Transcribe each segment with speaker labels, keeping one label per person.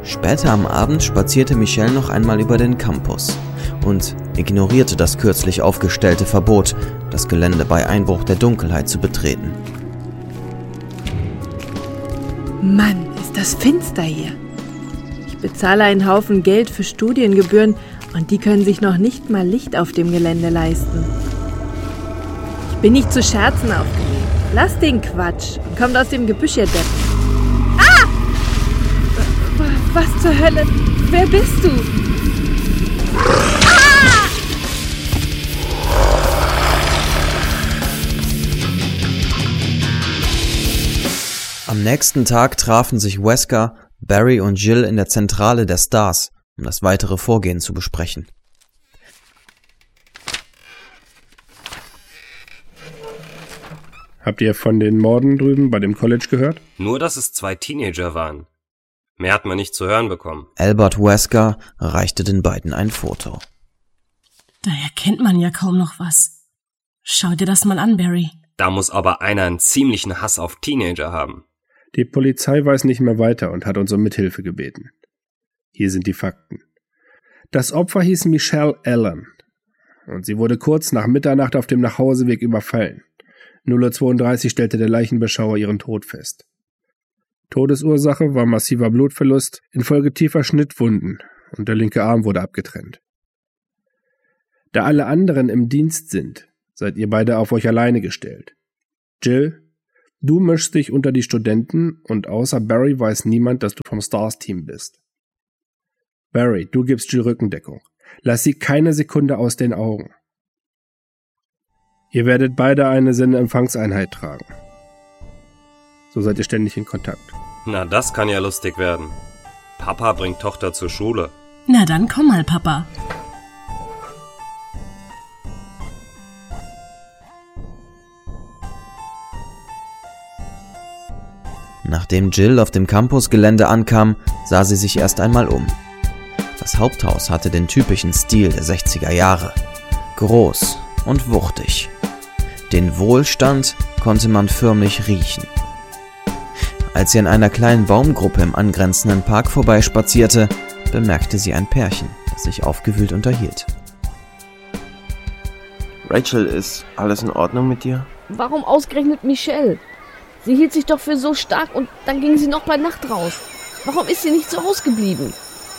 Speaker 1: Später am Abend spazierte Michelle noch einmal über den Campus und ignorierte das kürzlich aufgestellte Verbot, das Gelände bei Einbruch der Dunkelheit zu betreten.
Speaker 2: Mann, ist das finster hier. Ich bezahle einen Haufen Geld für Studiengebühren und die können sich noch nicht mal Licht auf dem Gelände leisten. Ich bin nicht zu Scherzen aufgelegt. Lass den Quatsch und kommt aus dem Gebüsch, ihr Depp. Ah! Was zur Hölle? Wer bist du? Ah!
Speaker 1: Am nächsten Tag trafen sich Wesker, Barry und Jill in der Zentrale der Stars, um das weitere Vorgehen zu besprechen.
Speaker 3: Habt ihr von den Morden drüben bei dem College gehört?
Speaker 4: Nur, dass es 2 Teenager waren. Mehr hat man nicht zu hören bekommen.
Speaker 1: Albert Wesker reichte den beiden ein Foto.
Speaker 5: Da erkennt man ja kaum noch was. Schau dir das mal an, Barry.
Speaker 4: Da muss aber einer einen ziemlichen Hass auf Teenager haben.
Speaker 3: Die Polizei weiß nicht mehr weiter und hat uns um Mithilfe gebeten. Hier sind die Fakten. Das Opfer hieß Michelle Allen und sie wurde kurz nach Mitternacht auf dem Nachhauseweg überfallen. 0:32 Uhr stellte der Leichenbeschauer ihren Tod fest. Todesursache war massiver Blutverlust infolge tiefer Schnittwunden und der linke Arm wurde abgetrennt. Da alle anderen im Dienst sind, seid ihr beide auf euch alleine gestellt. Jill, du mischst dich unter die Studenten und außer Barry weiß niemand, dass du vom Stars-Team bist. Barry, du gibst Jill Rückendeckung. Lass sie keine Sekunde aus den Augen. Ihr werdet beide eine Sendeempfangseinheit tragen. So seid ihr ständig in Kontakt.
Speaker 4: Na, das kann ja lustig werden. Papa bringt Tochter zur Schule.
Speaker 5: Na dann komm mal, Papa.
Speaker 1: Nachdem Jill auf dem Campusgelände ankam, sah sie sich erst einmal um. Das Haupthaus hatte den typischen Stil der 60er Jahre. Groß und wuchtig. Den Wohlstand konnte man förmlich riechen. Als sie an einer kleinen Baumgruppe im angrenzenden Park vorbeispazierte, bemerkte sie ein Pärchen, das sich aufgewühlt unterhielt.
Speaker 6: Rachel, ist alles in Ordnung mit dir?
Speaker 7: Warum ausgerechnet Michelle? Sie hielt sich doch für so stark und dann ging sie noch bei Nacht raus. Warum ist sie nicht zu Hause geblieben?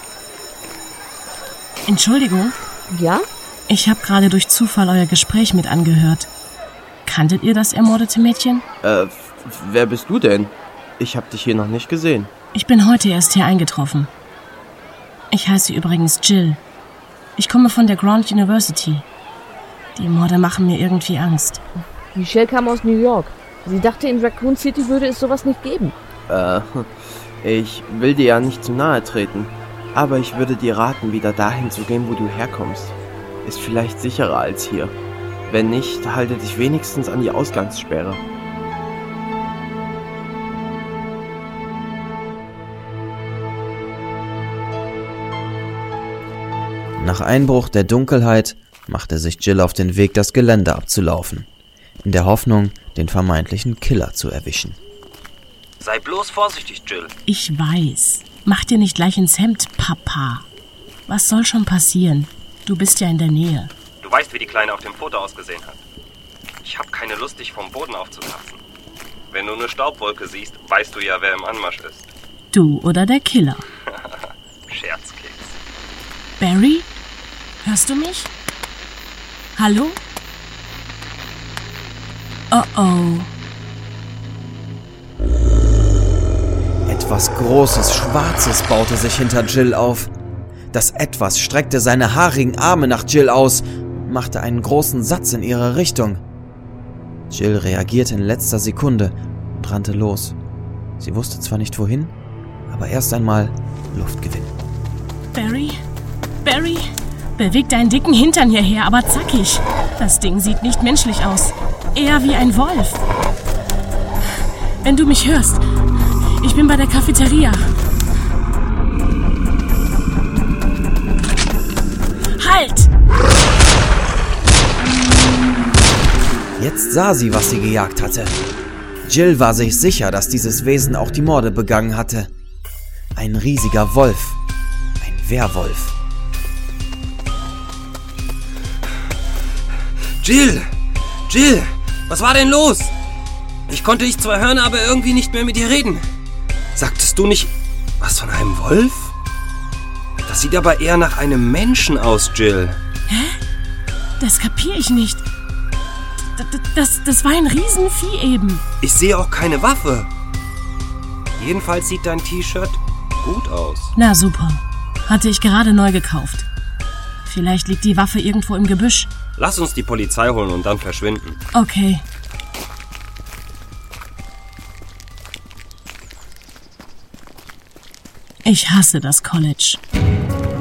Speaker 5: Entschuldigung?
Speaker 7: Ja?
Speaker 5: Ich habe gerade durch Zufall euer Gespräch mit angehört. Kanntet ihr das ermordete Mädchen?
Speaker 6: Wer bist du denn? Ich habe dich hier noch nicht gesehen.
Speaker 5: Ich bin heute erst hier eingetroffen. Ich heiße übrigens Jill. Ich komme von der Grand University. Die Morde machen mir irgendwie Angst.
Speaker 7: Michelle kam aus New York. Sie dachte, in Raccoon City würde es sowas nicht geben.
Speaker 6: Ich will dir ja nicht zu nahe treten. Aber ich würde dir raten, wieder dahin zu gehen, wo du herkommst. Ist vielleicht sicherer als hier. Wenn nicht, halte dich wenigstens an die Ausgangssperre.
Speaker 1: Nach Einbruch der Dunkelheit machte sich Jill auf den Weg, das Gelände abzulaufen, in der Hoffnung, den vermeintlichen Killer zu erwischen.
Speaker 4: Sei bloß vorsichtig, Jill.
Speaker 5: Ich weiß. Mach dir nicht gleich ins Hemd, Papa. Was soll schon passieren? Du bist ja in der Nähe.
Speaker 4: Du weißt, wie die Kleine auf dem Foto ausgesehen hat. Ich habe keine Lust, dich vom Boden aufzukratzen. Wenn du eine Staubwolke siehst, weißt du ja, wer im Anmarsch ist.
Speaker 5: Du oder der Killer.
Speaker 4: Scherzkeks.
Speaker 5: Barry? Hörst du mich? Hallo? Oh oh.
Speaker 1: Etwas Großes, Schwarzes baute sich hinter Jill auf. Das Etwas streckte seine haarigen Arme nach Jill aus und machte einen großen Satz in ihre Richtung. Jill reagierte in letzter Sekunde und rannte los. Sie wusste zwar nicht wohin, aber erst einmal Luft gewinnen.
Speaker 5: Barry? Barry? Beweg deinen dicken Hintern hierher, aber zackig. Das Ding sieht nicht menschlich aus. Eher wie ein Wolf. Wenn du mich hörst, ich bin bei der Cafeteria. Halt!
Speaker 1: Jetzt sah sie, was sie gejagt hatte. Jill war sich sicher, dass dieses Wesen auch die Morde begangen hatte. Ein riesiger Wolf. Ein Werwolf.
Speaker 4: Jill! Jill! Was war denn los? Ich konnte dich zwar hören, aber irgendwie nicht mehr mit dir reden. Sagtest du nicht was von einem Wolf? Das sieht aber eher nach einem Menschen aus, Jill.
Speaker 5: Hä? Das kapiere ich nicht. Das war ein Riesenvieh eben.
Speaker 4: Ich sehe auch keine Waffe. Jedenfalls sieht dein T-Shirt gut aus.
Speaker 5: Na super. Hatte ich gerade neu gekauft. Vielleicht liegt die Waffe irgendwo im Gebüsch.
Speaker 4: Lass uns die Polizei holen und dann verschwinden.
Speaker 5: Okay. Ich hasse das College.